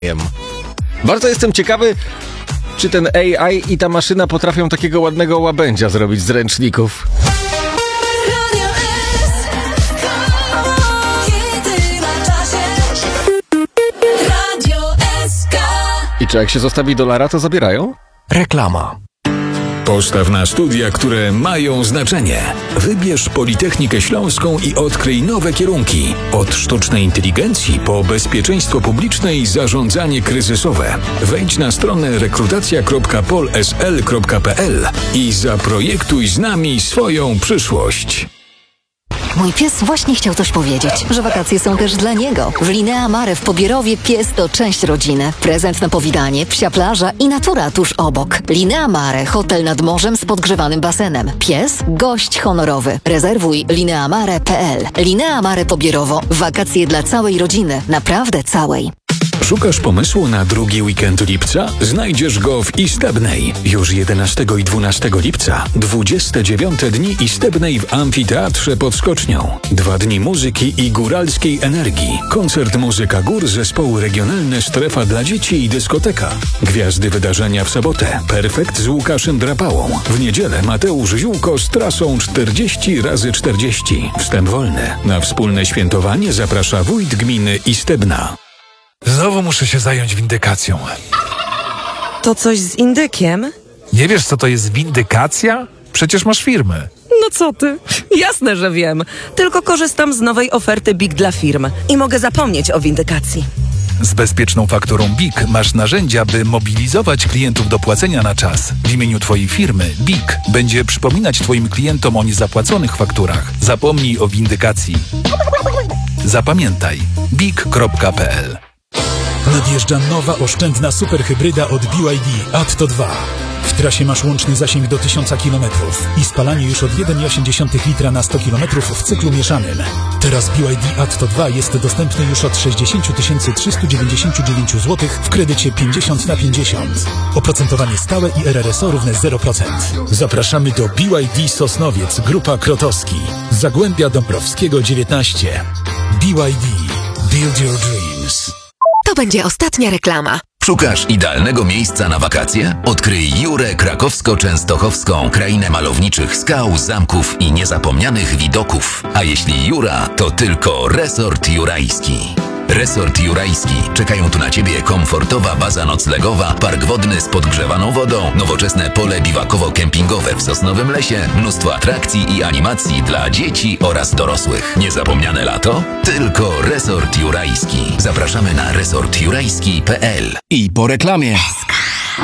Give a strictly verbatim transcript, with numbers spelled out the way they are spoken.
Bardzo jestem ciekawy, czy ten A I i ta maszyna potrafią takiego ładnego łabędzia zrobić z ręczników. I czy jak się zostawi dolara, to zabierają? Reklama. Postaw na studia, które mają znaczenie. Wybierz Politechnikę Śląską i odkryj nowe kierunki. Od sztucznej inteligencji po bezpieczeństwo publiczne i zarządzanie kryzysowe. Wejdź na stronę rekrutacja kropka pol s l kropka p l i zaprojektuj z nami swoją przyszłość. Mój pies właśnie chciał coś powiedzieć, że wakacje są też dla niego. W Linea Mare w Pobierowie pies to część rodziny. Prezent na powitanie, psia plaża i natura tuż obok. Linea Mare, hotel nad morzem z podgrzewanym basenem. Pies, gość honorowy. Rezerwuj lineamare kropka p l. Linea Mare Pobierowo. Wakacje dla całej rodziny. Naprawdę całej. Szukasz pomysłu na drugi weekend lipca? Znajdziesz go w Istebnej. Już jedenastego i dwunastego lipca, dwudzieste dziewiąte dni Istebnej w Amfiteatrze pod Skocznią. Dwa dni muzyki i góralskiej energii. Koncert Muzyka Gór, zespoły regionalne, strefa dla dzieci i dyskoteka. Gwiazdy wydarzenia w sobotę. Perfekt z Łukaszem Drapałą. W niedzielę Mateusz Ziółko z trasą czterdzieści razy czterdzieści. Wstęp wolny. Na wspólne świętowanie zaprasza wójt gminy Istebna. Znowu muszę się zająć windykacją. To coś z indykiem? Nie wiesz, co to jest windykacja? Przecież masz firmę. No co ty? Jasne, że wiem. Tylko korzystam z nowej oferty B I K dla firm i mogę zapomnieć o windykacji. Z bezpieczną fakturą B I K masz narzędzia, by mobilizować klientów do płacenia na czas. W imieniu twojej firmy B I K będzie przypominać twoim klientom o niezapłaconych fakturach. Zapomnij o windykacji. Zapamiętaj. bik kropka p l. Nadjeżdża nowa, oszczędna superhybryda od B Y D Atto dwa. W trasie masz łączny zasięg do tysiąca kilometrów i spalanie już od jeden przecinek osiem litra na sto kilometrów w cyklu mieszanym. Teraz B Y D Atto dwa jest dostępny już od sześćdziesiąt tysięcy trzysta dziewięćdziesiąt dziewięć złotych w kredycie pięćdziesiąt na pięćdziesiąt. Oprocentowanie stałe i R R S O równe zero procent. Zapraszamy do B Y D Sosnowiec, Grupa Krotowski. Zagłębia Dąbrowskiego dziewiętnaście. B Y D. Build your dreams. To będzie ostatnia reklama. Szukasz idealnego miejsca na wakacje? Odkryj Jurę Krakowsko-Częstochowską, krainę malowniczych skał, zamków i niezapomnianych widoków. A jeśli Jura, to tylko Resort Jurajski. Resort Jurajski. Czekają tu na Ciebie komfortowa baza noclegowa, park wodny z podgrzewaną wodą, nowoczesne pole biwakowo-kempingowe w Sosnowym Lesie, mnóstwo atrakcji i animacji dla dzieci oraz dorosłych. Niezapomniane lato? Tylko Resort Jurajski. Zapraszamy na resort jurajski kropka p l. I po reklamie.